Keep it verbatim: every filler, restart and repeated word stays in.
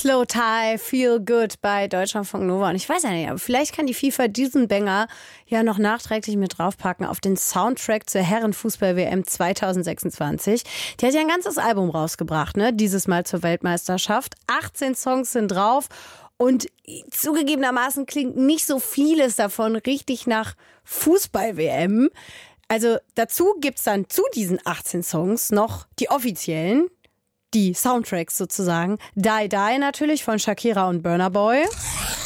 Slow Tie, Feel Good bei Deutschlandfunk Nova. Und ich weiß ja nicht, aber vielleicht kann die FIFA diesen Banger ja noch nachträglich mit draufpacken auf den Soundtrack zur Herrenfußball-W M zwanzig sechsundzwanzig. Die hat ja ein ganzes Album rausgebracht, ne? Dieses Mal zur Weltmeisterschaft. achtzehn Songs sind drauf und zugegebenermaßen klingt nicht so vieles davon richtig nach Fußball-W M. Also dazu gibt's dann zu diesen achtzehn Songs noch die offiziellen, die Soundtracks sozusagen. Die Die natürlich von Shakira und Burna Boy.